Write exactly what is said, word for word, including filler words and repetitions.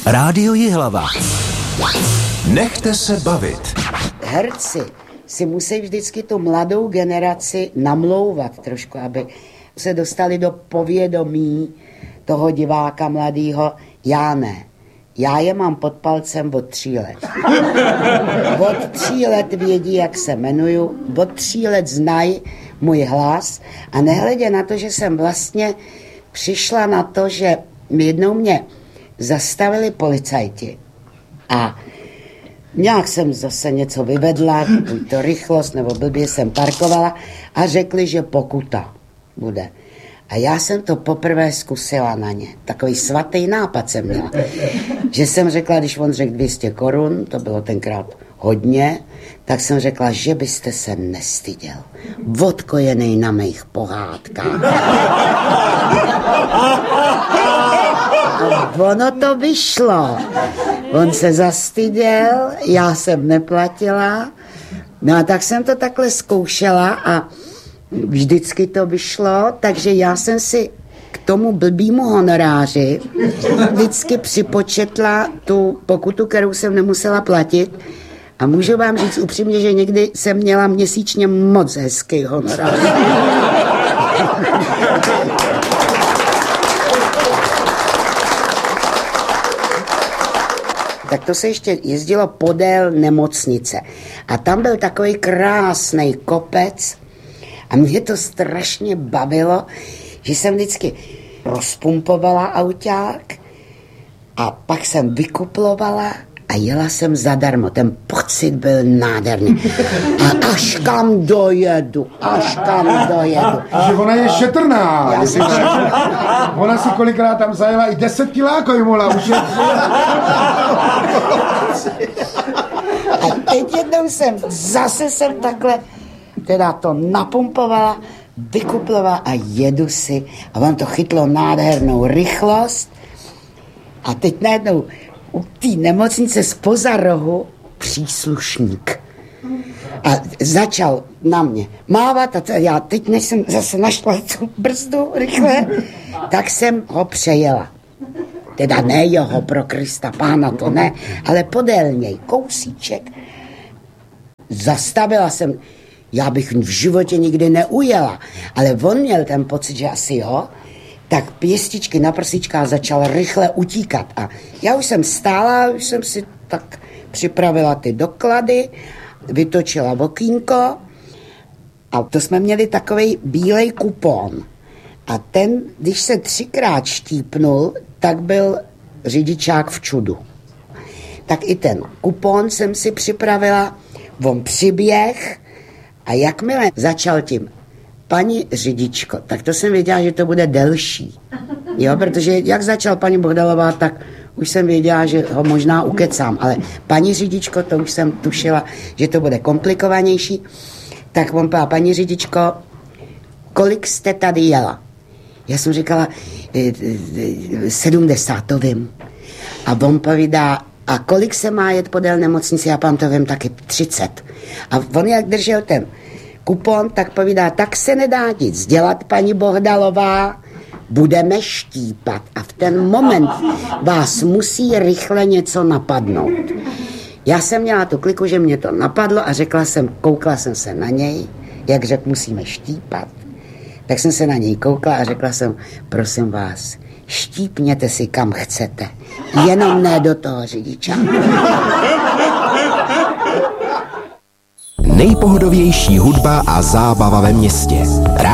Rádio Jihlava. Nechte se bavit. Herci si musí vždycky tu mladou generaci namlouvat trošku, aby se dostali do povědomí toho diváka mladýho. Já ne. Já je mám pod palcem od tří let. Od tří let vědí, jak se jmenuju, od tří let znají můj hlas a nehledě na to, že jsem vlastně přišla na to, že jednou mě zastavili policajti a nějak jsem zase něco vyvedla, buď to rychlost, nebo blbě jsem parkovala a řekli, že pokuta bude. A já jsem to poprvé zkusila na ně. Takový svatý nápad jsem měla. Že jsem řekla, když on řekl dvě stě korun, to bylo tenkrát hodně, tak jsem řekla, že byste se nestyděl. Odkojenej na mých pohádkách. A ono to vyšlo. On se zastyděl, já jsem neplatila. No a tak jsem to takhle zkoušela a vždycky to vyšlo, takže já jsem si k tomu blbýmu honoráři vždycky připočetla tu pokutu, kterou jsem nemusela platit. A můžu vám říct upřímně, že někdy jsem měla měsíčně moc hezký honorář. Tak to se ještě jezdilo podél nemocnice. A tam byl takový krásný kopec a mě to strašně bavilo, že jsem vždycky rozpumpovala auták a pak jsem vykuplovala a jela jsem zadarmo. Ten pocit byl nádherný. A až kam dojedu, až kam dojedu. Že ona je šetrná. Si... Ona si kolikrát tam zajela i deset kiláko jí mohla ušetřit. A teď jednou jsem, zase jsem takhle teda to napumpovala, vykuplovala a jedu si. A on to chytlo nádhernou rychlost. A teď najednou u té nemocnice zpoza rohu příslušník. A začal na mě mávat a to, já teď, než jsem zase našla tu brzdu rychle, tak jsem ho přejela. Teda ne jeho, pro Krista pána, to ne, ale podél něj, kousíček. Zastavila jsem, já bych v životě nikdy neujela, ale on měl ten pocit, že asi jo, tak pěstičky na prsíčkách začal rychle utíkat. A já už jsem stála, už jsem si tak připravila ty doklady, vytočila okýnko a to jsme měli takovej bílej kupon. A ten, když se třikrát štípnul, tak byl řidičák v čudu. Tak i ten kupon jsem si připravila, on přiběh a jakmile začal tím paní řidičko, tak to jsem věděla, že to bude delší. Jo, protože jak začal paní Bohdalová, tak už jsem věděla, že ho možná ukecám, ale paní řidičko, to už jsem tušila, že to bude komplikovanější. Tak on pá, paní řidičko, kolik jste tady jela? Já jsem říkala, sedmdesát, to vím. A on povídá, a kolik se má jet podél nemocnice? Já pán to vím taky, třicet. A on jak držel ten kupon, tak povídá, tak se nedá nic dělat, paní Bohdalová, budeme štípat. A v ten moment vás musí rychle něco napadnout. Já jsem měla tu kliku, že mě to napadlo a řekla jsem, koukla jsem se na něj, jak řekl, musíme štípat. Tak jsem se na něj koukla a řekla jsem, prosím vás, štípněte si kam chcete, jenom ne do toho řidiča. Nejpohodovější hudba a zábava ve městě.